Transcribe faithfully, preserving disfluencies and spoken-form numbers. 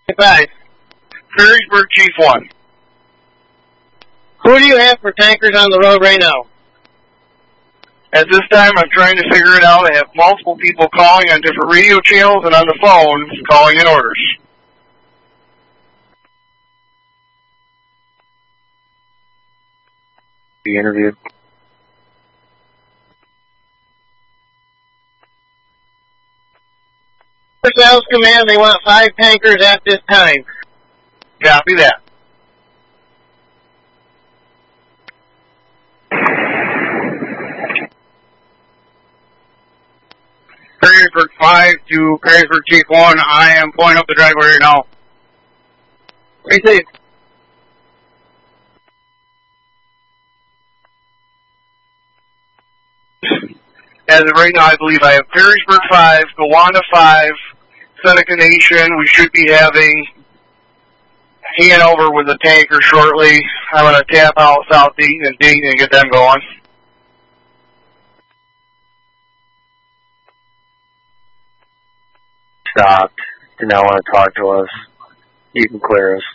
Five. Perrysburg, Chief one. Who do you have for tankers on the road right now? At this time, I'm trying to figure it out. I have multiple people calling on different radio channels and on the phone calling in orders. Be interviewed. Sales Command, they want five tankers at this time. Copy that. Perrysburg five to Perrysburg Chief one. I am pulling up the driveway right now. Receive. As of right now, I believe I have Perrysburg five, Gowanda five, Seneca Nation. We should be having Hanover with a tanker shortly. I'm going to tap out South Dayton and Dayton and get them going. Stopped. Do not want to talk to us. You can clear us.